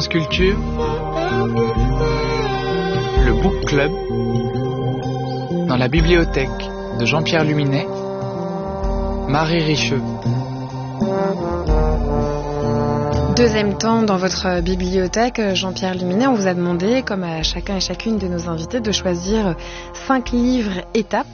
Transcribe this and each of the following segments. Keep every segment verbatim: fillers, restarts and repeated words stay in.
France Culture, le Book Club, dans la bibliothèque de Jean-Pierre Luminet, Marie Richeux. Deuxième temps, dans votre bibliothèque, Jean-Pierre Luminet, on vous a demandé, comme à chacun et chacune de nos invités, de choisir cinq livres étapes.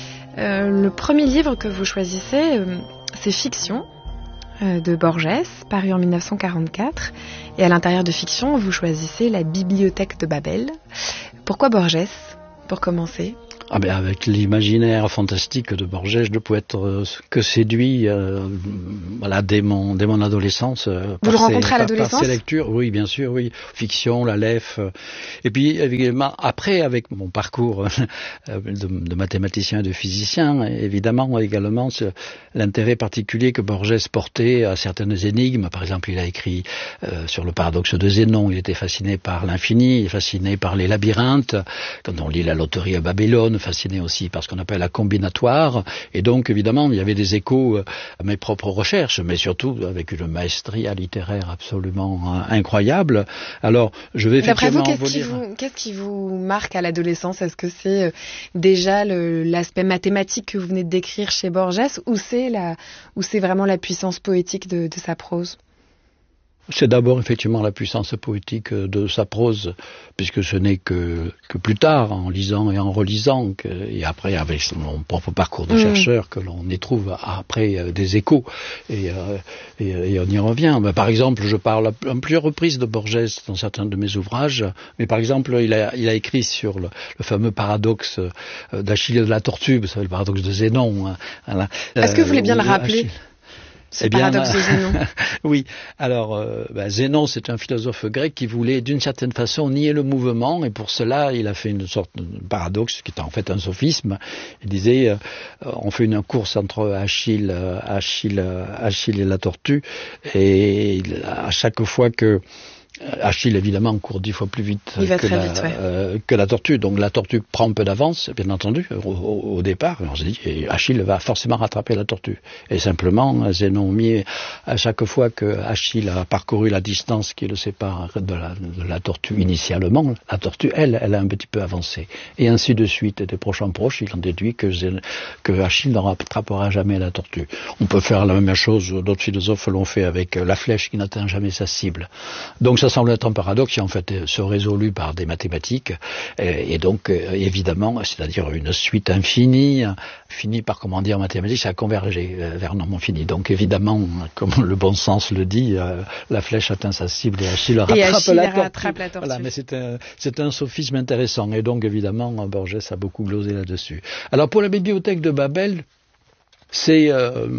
Euh, le premier livre que vous choisissez, euh, c'est Fiction, euh, de Borges, paru en dix-neuf cent quarante-quatre. Et à l'intérieur de Fiction, vous choisissez La Bibliothèque de Babel. Pourquoi Borges, pour commencer ? Ah ben avec l'imaginaire fantastique de Borges, je ne pouvais être euh, que séduit euh, voilà, dès, mon, dès mon adolescence. Euh, Vous le rencontrez à l'adolescence ? Par ses lectures, oui, bien sûr, oui. Fiction, l'Aleph. Euh, et puis, évidemment, après, avec mon parcours euh, de, de mathématicien et de physicien, évidemment, également, l'intérêt particulier que Borges portait à certaines énigmes. Par exemple, il a écrit euh, sur le paradoxe de Zénon. Il était fasciné par l'infini, il est fasciné par les labyrinthes. Quand on lit La Loterie à Babylone, fasciné aussi par ce qu'on appelle la combinatoire, et donc évidemment il y avait des échos à mes propres recherches, mais surtout avec une maestria littéraire absolument incroyable. Alors je vais effectivement D'après vous, vous qu'est-ce, lire... qui vous, qu'est-ce qui vous marque à l'adolescence ? Est-ce que c'est déjà le, l'aspect mathématique que vous venez de décrire chez Borges, ou c'est, la, ou c'est vraiment la puissance poétique de, de sa prose ? C'est d'abord effectivement la puissance poétique de sa prose, puisque ce n'est que, que plus tard, en lisant et en relisant, que, et après avec son propre parcours de mmh. chercheur, que l'on y trouve après euh, des échos, et, euh, et, et on y revient. Ben, par exemple, je parle à plusieurs reprises de Borges dans certains de mes ouvrages, mais par exemple, il a, il a écrit sur le, le fameux paradoxe d'Achille et de la tortue, vous savez, le paradoxe de Zénon. Hein, voilà. Est-ce que vous voulez bien le rappeler ? Achille... Ce eh bien, paradoxe de Zénon. Oui, alors euh, ben, Zénon, c'est un philosophe grec qui voulait d'une certaine façon nier le mouvement, et pour cela il a fait une sorte de paradoxe qui est en fait un sophisme. Il disait, euh, on fait une course entre Achille, euh, Achille, euh, Achille et la tortue, et à chaque fois que Achille, évidemment, court dix fois plus vite, que la, vite ouais. euh, que la tortue. Donc la tortue prend un peu d'avance, bien entendu, au, au, au départ. Et on se dit, et Achille va forcément rattraper la tortue. Et simplement, Zénon mis à chaque fois que Achille a parcouru la distance qui le sépare de la, de la tortue initialement, la tortue, elle, elle a un petit peu avancé. Et ainsi de suite. Et des prochains proches, il en déduit que, Zénon, que Achille ne rattrapera jamais la tortue. On peut faire la même chose, d'autres philosophes l'ont fait avec la flèche qui n'atteint jamais sa cible. Donc ça semble être un paradoxe qui en fait se résout par des mathématiques et, et donc euh, évidemment, c'est-à-dire une suite infinie, finie par comment dire en mathématiques, ça a convergé vers un nombre fini. Donc évidemment, comme le bon sens le dit, euh, la flèche atteint sa cible et Achille rattrape, et Achille la, tortue. rattrape la tortue. Voilà, mais c'est un, c'est un sophisme intéressant et donc évidemment Borges a beaucoup glosé là-dessus. Alors pour la bibliothèque de Babel, c'est euh,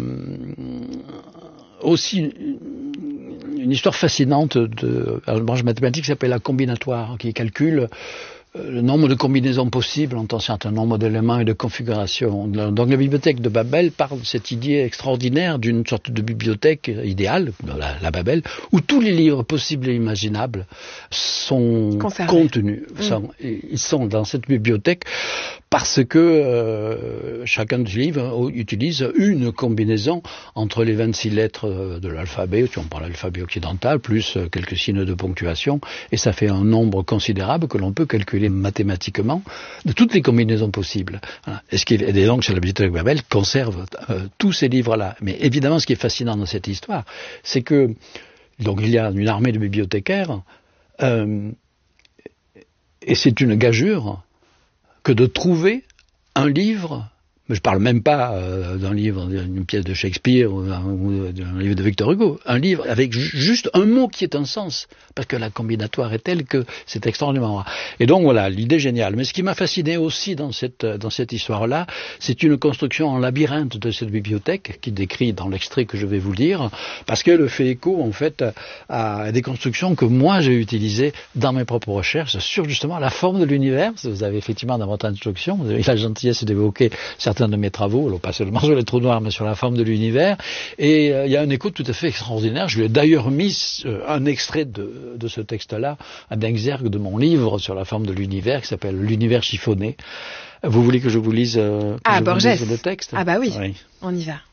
aussi une histoire fascinante de un branche mathématique qui s'appelle la combinatoire, qui calcule le nombre de combinaisons possibles entre un certain nombre d'éléments et de configurations. Donc la bibliothèque de Babel parle de cette idée extraordinaire d'une sorte de bibliothèque idéale, la, la Babel, où tous les livres possibles et imaginables sont Conservé. contenus. Mmh. Sont, ils sont dans cette bibliothèque parce que euh, chacun des livres utilise une combinaison entre les vingt-six lettres de l'alphabet, si on parle l'alphabet occidental, plus quelques signes de ponctuation, et ça fait un nombre considérable que l'on peut calculer mathématiquement de toutes les combinaisons possibles. Voilà. Et, ce qui est, et donc, sur la bibliothèque de Babel conserve euh, tous ces livres-là. Mais évidemment, ce qui est fascinant dans cette histoire, c'est que donc il y a une armée de bibliothécaires, euh, et c'est une gageure que de trouver un livre. Mais je ne parle même pas euh, d'un livre, d'une pièce de Shakespeare ou d'un, ou d'un livre de Victor Hugo. Un livre avec ju- juste un mot qui ait un sens, parce que la combinatoire est telle que c'est extraordinairement rare. Et donc voilà, l'idée géniale. Mais ce qui m'a fasciné aussi dans cette, dans cette histoire-là, c'est une construction en labyrinthe de cette bibliothèque, qui décrit dans l'extrait que je vais vous lire, parce qu'elle fait écho en fait à des constructions que moi j'ai utilisées dans mes propres recherches sur justement la forme de l'univers. Vous avez effectivement dans votre introduction, vous avez eu la gentillesse d'évoquer certains de mes travaux, alors pas seulement sur les trous noirs, mais sur la forme de l'univers. Et il euh, y a un écho tout à fait extraordinaire. Je lui ai d'ailleurs mis euh, un extrait de, de ce texte-là, un exergue de mon livre sur la forme de l'univers, qui s'appelle L'univers chiffonné. Vous voulez que je vous lise, euh, que ah, je Borges. vous lise le texte ? Ah bah oui, oui. On y va.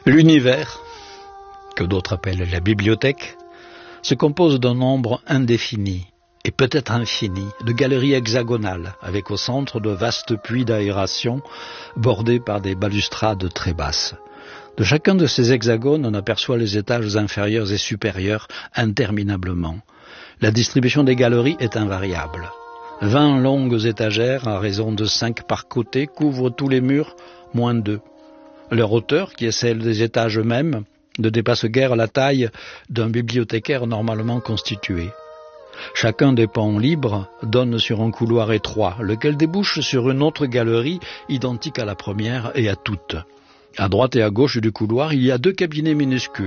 L'univers, que d'autres appellent la bibliothèque, se compose d'un nombre indéfini et peut-être infini de galeries hexagonales avec au centre de vastes puits d'aération bordés par des balustrades très basses. De chacun de ces hexagones, on aperçoit les étages inférieurs et supérieurs interminablement. La distribution des galeries est invariable. Vingt longues étagères, à raison de cinq par côté, couvrent tous les murs, moins deux. Leur hauteur, qui est celle des étages eux-mêmes, ne dépasse guère la taille d'un bibliothécaire normalement constitué. Chacun des pans libres donne sur un couloir étroit, lequel débouche sur une autre galerie identique à la première et à toutes. À droite et à gauche du couloir, il y a deux cabinets minuscules.